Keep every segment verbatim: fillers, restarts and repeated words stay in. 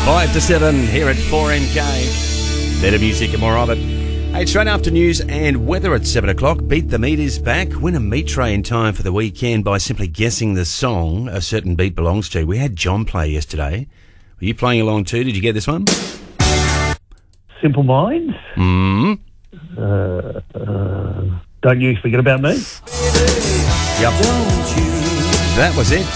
Five to seven here at four N K. Better music and more of it. Hey, straight after news and weather at seven o'clock. Beat the Meat is back. Win a meat tray in time for the weekend by simply guessing the song a certain beat belongs to. We had John play yesterday. Were you playing along too? Did you get this one? Simple Minds. Mm. Uh, uh, don't You Forget About Me. Yep. That was it.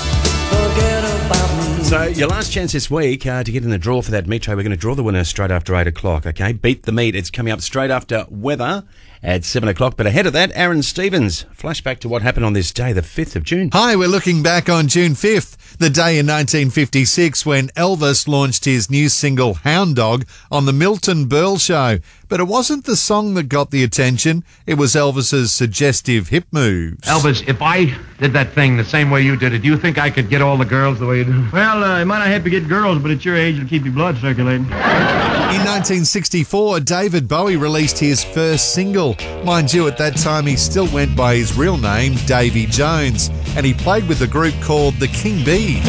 So your last chance this week uh, to get in the draw for that meat tray. We're going to draw the winner straight after eight o'clock, okay? Beat the Meat. It's coming up straight after weather at seven o'clock. But ahead of that, Aaron Stevens. Flashback to what happened on this day, the fifth of June. Hi, we're looking back on June fifth, the day in nineteen fifty-six when Elvis launched his new single Hound Dog on the Milton Berle Show. But it wasn't the song that got the attention. It was Elvis's suggestive hip moves. Elvis, if I did that thing the same way you did it, do you think I could get all the girls the way you do? Well, uh, you might not have to get girls, but at your age, it'll keep your blood circulating. In nineteen sixty-four, David Bowie released his first single. Mind you, at that time he still went by his real name, Davy Jones, and he played with a group called the King Bees.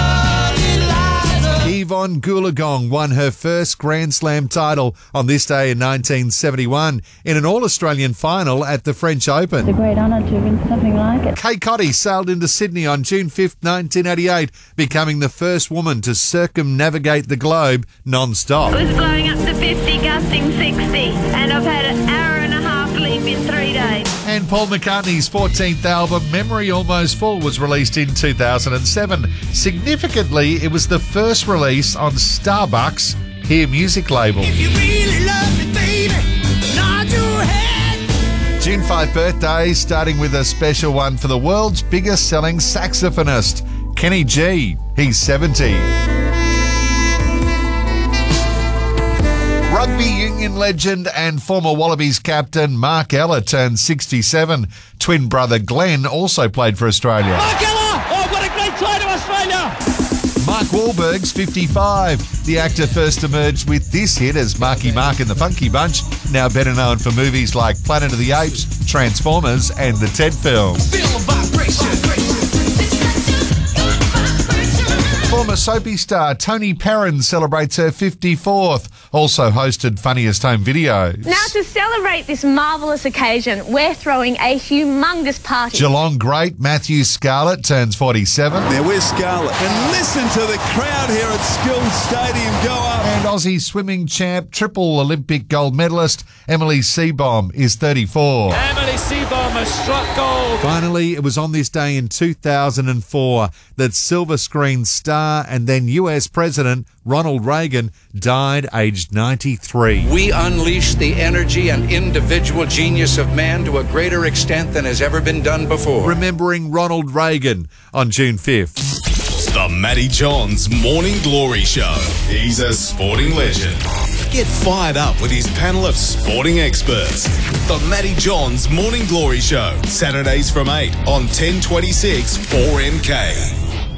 Yvonne Goolagong won her first Grand Slam title on this day in nineteen seventy-one in an All-Australian final at the French Open. It's a great honour to win something like it. Kay Cotty sailed into Sydney on June fifth, nineteen eighty-eight, becoming the first woman to circumnavigate the globe non-stop. It was blowing up to fifty, gusting sixty, and I've had an hour and a half leap in three days. And Paul McCartney's fourteenth album, Memory Almost Full, was released in two thousand seven. Significantly, it was the first release on Starbucks' Hear Music label. If you really love me, baby, nod your head. June fifth birthdays, starting with a special one for the world's biggest selling saxophonist, Kenny G. He's seventy. Rugby union legend and former Wallabies captain Mark Ella turned sixty-seven. Twin brother Glenn also played for Australia. Mark Ella! Oh, what a great try to Australia! Mark Wahlberg's fifty-five. The actor first emerged with this hit as Marky Mark and the Funky Bunch, now better known for movies like Planet of the Apes, Transformers and the Ted films. Feel the vibration. Former soapy star Tony Perrin celebrates her fifty-fourth. Also hosted Funniest Home Videos. Now, to celebrate this marvellous occasion, we're throwing a humongous party. Geelong great Matthew Scarlett turns forty-seven. Now where's Scarlett? And listen to the crowd here at Skills Stadium go up. And Aussie swimming champ, triple Olympic gold medalist Emily Seebohm is thirty-four. Emily Seebohm has struck gold. Finally, it was on this day in two thousand four that silver screen star and then U S President Ronald Reagan died aged ninety-three. We unleash the energy and individual genius of man to a greater extent than has ever been done before. Remembering Ronald Reagan on June fifth. The Matty Johns Morning Glory Show. He's a sporting legend. Get fired up with his panel of sporting experts. The Matty Johns Morning Glory Show. Saturdays from eight on ten twenty-six four N K.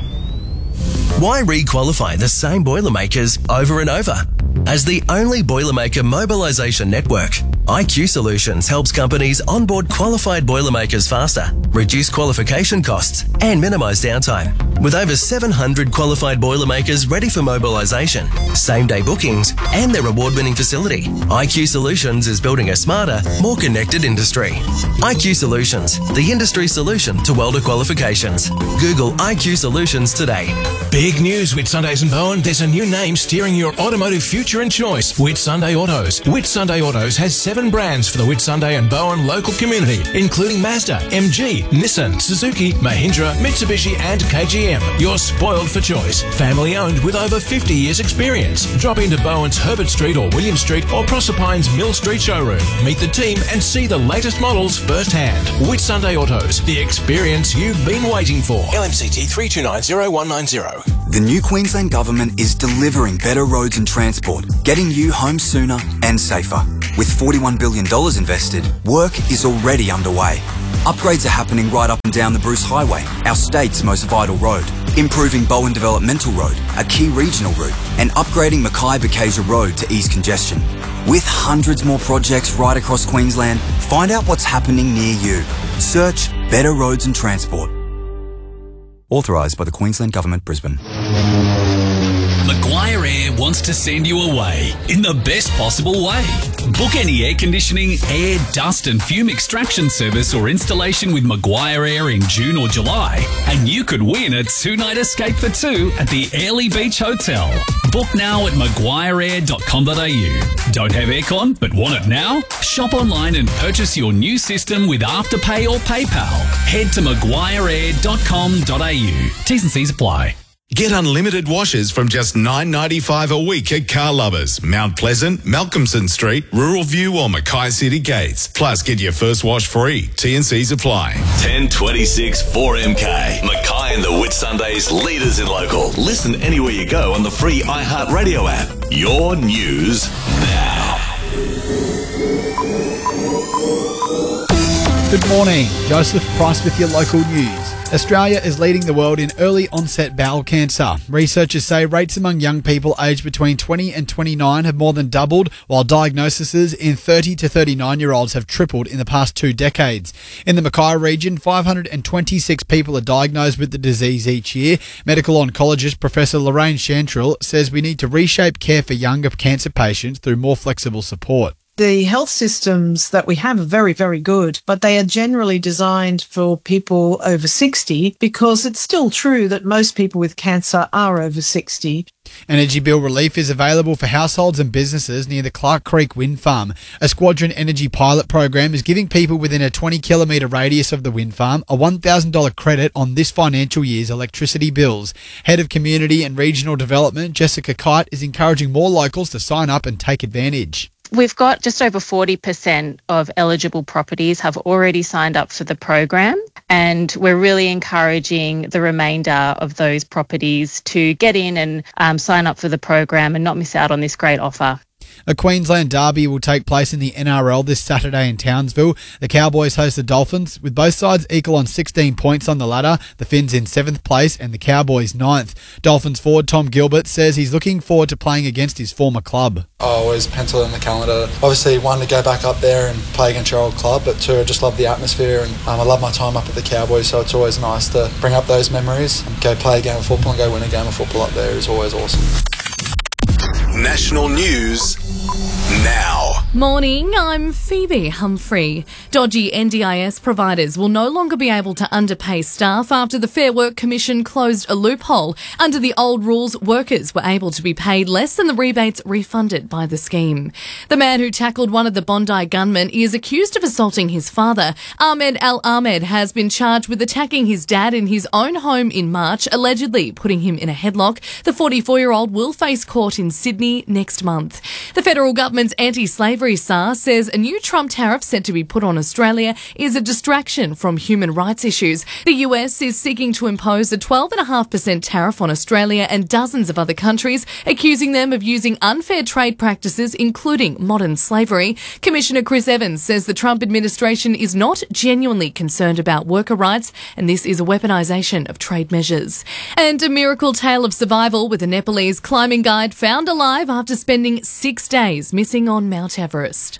Why re-qualify the same Boilermakers over and over? As the only Boilermaker mobilisation network, I Q Solutions helps companies onboard qualified Boilermakers faster, reduce qualification costs and minimise downtime. With over seven hundred qualified Boilermakers ready for mobilisation, same-day bookings and their award-winning facility, I Q Solutions is building a smarter, more connected industry. I Q Solutions, the industry solution to welder qualifications. Google I Q Solutions today. Big news, Whitsundays and Bowen. There's a new name steering your automotive future and choice. Whitsunday Autos. Whitsunday Autos has seven brands for the Whitsunday and Bowen local community, including Mazda, M G, Nissan, Suzuki, Mahindra, Mitsubishi and K G M. You're spoiled for choice. Family owned with over fifty years experience. Drop into Bowen's Herbert Street or William Street or Proserpine's Mill Street showroom. Meet the team and see the latest models firsthand. Whitsunday Autos. The experience you've been waiting for. L M C T three two nine zero one nine zero. The new Queensland Government is delivering better roads and transport, getting you home sooner and safer. With forty-one billion dollars invested, work is already underway. Upgrades are happening right up and down the Bruce Highway, our state's most vital road. Improving Bowen Developmental Road, a key regional route, and upgrading Mackay-Bacasia Road to ease congestion. With hundreds more projects right across Queensland, find out what's happening near you. Search Better Roads and Transport. Authorised by the Queensland Government, Brisbane. Maguire Air wants wants to send you away in the best possible way. Book any air conditioning, air, dust and fume extraction service or installation with Maguire Air in June or July, and you could win a two-night escape for two at the Airlie Beach Hotel. Book now at maguire air dot com dot a u. Don't have aircon but want it now? Shop online and purchase your new system with Afterpay or PayPal. Head to maguire air dot com dot a u. T's and C's apply. Get unlimited washes from just nine dollars ninety-five a week at Car Lovers, Mount Pleasant, Malcolmson Street, Rural View or Mackay City Gates. Plus, get your first wash free. T and C's apply. ten twenty-six four M K. Mackay and the Whitsundays leaders in local. Listen anywhere you go on the free iHeartRadio app. Your news now. Good morning. Joseph Price with your local news. Australia is leading the world in early onset bowel cancer. Researchers say rates among young people aged between twenty and twenty-nine have more than doubled, while diagnoses in thirty to thirty-nine year olds have tripled in the past two decades. In the Mackay region, five hundred twenty-six people are diagnosed with the disease each year. Medical oncologist Professor Lorraine Chantrill says we need to reshape care for younger cancer patients through more flexible support. The health systems that we have are very, very good, but they are generally designed for people over sixty because it's still true that most people with cancer are over sixty. Energy bill relief is available for households and businesses near the Clark Creek wind farm. A Squadron Energy pilot program is giving people within a twenty kilometre radius of the wind farm a one thousand dollars credit on this financial year's electricity bills. Head of Community and Regional Development, Jessica Kite, is encouraging more locals to sign up and take advantage. We've got just over forty percent of eligible properties have already signed up for the program, and we're really encouraging the remainder of those properties to get in and um, sign up for the program and not miss out on this great offer. A Queensland derby will take place in the N R L this Saturday in Townsville. The Cowboys host the Dolphins, with both sides equal on sixteen points on the ladder. The Finns in seventh place and the Cowboys ninth. Dolphins forward Tom Gilbert says he's looking forward to playing against his former club. I always pencil in the calendar. Obviously, one, to go back up there and play against your old club, but two, I just love the atmosphere, and um, I love my time up at the Cowboys, so it's always nice to bring up those memories and go play a game of football and go win a game of football up there is always awesome. National news now. Morning, I'm Phoebe Humphrey. Dodgy N D I S providers will no longer be able to underpay staff after the Fair Work Commission closed a loophole. Under the old rules, workers were able to be paid less than the rebates refunded by the scheme. The man who tackled one of the Bondi gunmen is accused of assaulting his father. Ahmed Al Ahmed has been charged with attacking his dad in his own home in March, allegedly putting him in a headlock. The forty-four-year-old will face court in Sydney next month. The federal government's anti-slavery S A R says a new Trump tariff set to be put on Australia is a distraction from human rights issues. The U S is seeking to impose a twelve point five percent tariff on Australia and dozens of other countries, accusing them of using unfair trade practices, including modern slavery. Commissioner Chris Evans says the Trump administration is not genuinely concerned about worker rights, and this is a weaponisation of trade measures. And a miracle tale of survival with a Nepalese climbing guide found alive after spending six days missing on Mount Everest.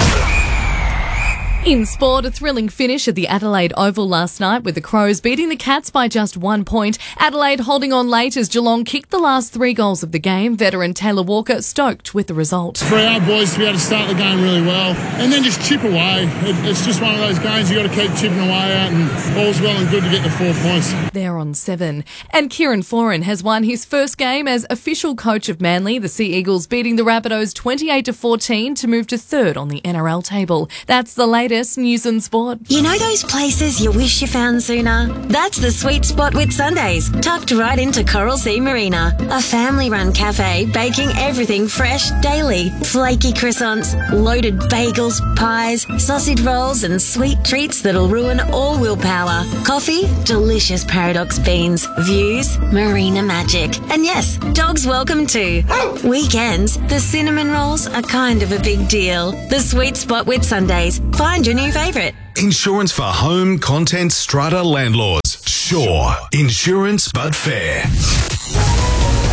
In sport, a thrilling finish at the Adelaide Oval last night with the Crows beating the Cats by just one point. Adelaide holding on late as Geelong kicked the last three goals of the game. Veteran Taylor Walker stoked with the result. For our boys to be able to start the game really well and then just chip away. It, it's just one of those games you got to keep chipping away at, and all's well and good to get the four points. They're on seven. And Kieran Foran has won his first game as official coach of Manly. The Sea Eagles beating the Rabbitohs twenty-eight to fourteen to move to third on the N R L table. That's the latest news and sport. You know those places you wish you found sooner? That's the Sweet Spot Whitsundays, tucked right into Coral Sea Marina. A family-run cafe baking everything fresh daily. Flaky croissants, loaded bagels, pies, sausage rolls and sweet treats that'll ruin all willpower. Coffee, delicious Paradox beans. Views, marina magic. And yes, dogs welcome too. Weekends, the cinnamon rolls are kind of a big deal. The Sweet Spot Whitsundays. Find your new favourite. Insurance for home, content, strata, landlords. Sure. Insurance but fair.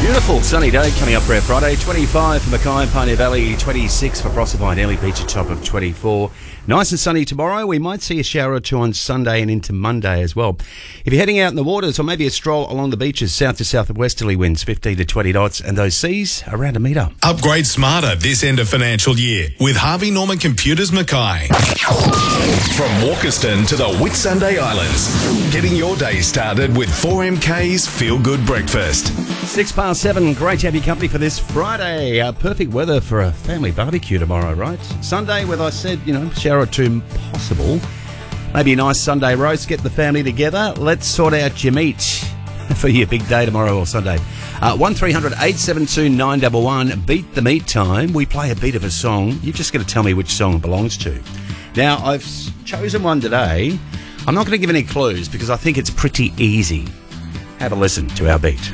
Beautiful sunny day coming up for our Friday. twenty-five for Mackay and Pioneer Valley, twenty-six for Proserpine, Early Beach, a top of twenty-four. Nice and sunny tomorrow. We might see a shower or two on Sunday and into Monday as well. If you're heading out in the waters or maybe a stroll along the beaches, south to south westerly winds fifteen to twenty knots, and those seas around a metre. Upgrade smarter this end of financial year with Harvey Norman Computers Mackay. From Walkerston to the Whitsunday Islands, getting your day started with four M K's Feel Good Breakfast. Six past seven, great to have your company for this Friday. Uh, perfect weather for a family barbecue tomorrow, right? Sunday, with I said, you know, shower or two possible. Maybe a nice Sunday roast, get the family together. Let's sort out your meat for your big day tomorrow or Sunday. Uh, one three hundred eight seven two nine one one, beat the meat time. We play a beat of a song. You've just got to tell me which song it belongs to. Now, I've chosen one today. I'm not going to give any clues because I think it's pretty easy. Have a listen to our beat.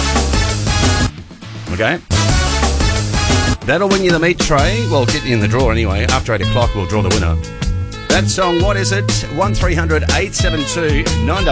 Okay? That'll win you the meat tray. Well, get you in the draw anyway. After eight o'clock, we'll draw the winner. That song, what is it? one three hundred eight seven two nine